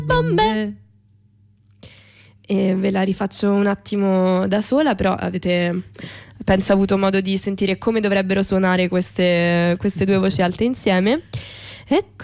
bombe. E ve la rifaccio un attimo da sola, però avete, penso, avuto modo di sentire come dovrebbero suonare queste due voci alte insieme. Ecco.